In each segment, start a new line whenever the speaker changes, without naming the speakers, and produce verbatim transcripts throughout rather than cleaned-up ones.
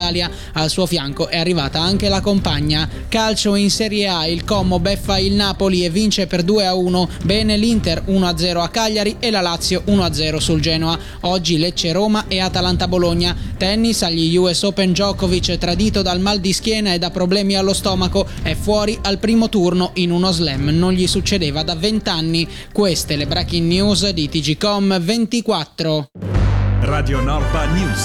Italia. Al suo fianco è arrivata anche la compagna. Calcio in Serie A, il Como beffa il Napoli e vince per due a uno. Bene l'Inter uno a zero a Cagliari e la Lazio uno a zero sul Genoa. Oggi Lecce-Roma e Atalanta-Bologna. Tennis, agli U S Open Djokovic, tradito dal mal di schiena e da problemi allo stomaco, è fuori al primo turno in uno slam. Non gli succedeva da vent'anni. Queste le breaking news di T G Com ventiquattro.
Radio Norba News.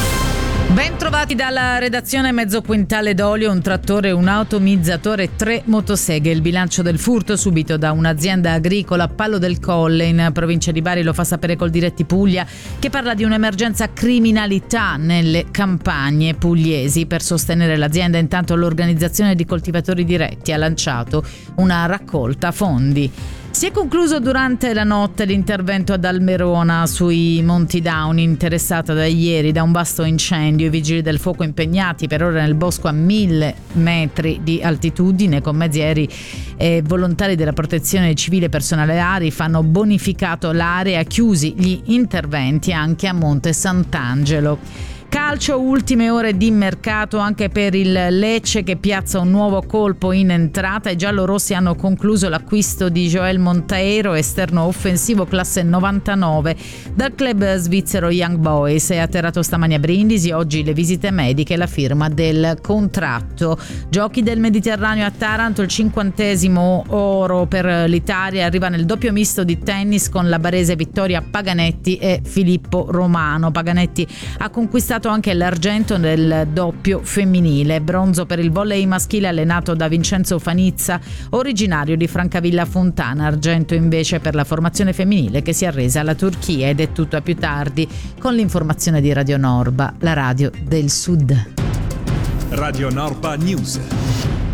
Ben trovati dalla redazione. Mezzo quintale d'olio, un trattore, un automizzatore e tre motoseghe. Il bilancio del furto subito da un'azienda agricola a Pallo del Colle in provincia di Bari lo fa sapere Coldiretti Puglia, che parla di un'emergenza criminalità nelle campagne pugliesi. Per sostenere l'azienda, intanto, l'organizzazione di coltivatori diretti ha lanciato una raccolta fondi. Si è concluso durante la notte l'intervento ad Almerona sui Monti Dauni, interessata da ieri da un vasto incendio. I vigili del fuoco impegnati per ora nel bosco a mille metri di altitudine con mezzi aerei e volontari della protezione civile e personale A R I fanno bonificato l'area, chiusi gli interventi anche a Monte Sant'Angelo. Calcio, ultime ore di mercato anche per il Lecce, che piazza un nuovo colpo in entrata. I giallorossi hanno concluso l'acquisto di Joel Monteiro, esterno offensivo classe novantanove dal club svizzero Young Boys. È atterrato stamani a Brindisi, oggi le visite mediche e la firma del contratto. Giochi del Mediterraneo a Taranto, il cinquantesimo oro per l'Italia, arriva nel doppio misto di tennis con la barese Vittoria Paganetti e Filippo Romano. Paganetti ha conquistato anche l'argento nel doppio femminile. Bronzo per il volley maschile allenato da Vincenzo Fanizza, originario di Francavilla Fontana. Argento invece per la formazione femminile che si è arresa alla Turchia. Ed è tutto, a più tardi con l'informazione di Radio Norba, la radio del Sud.
Radio Norba News.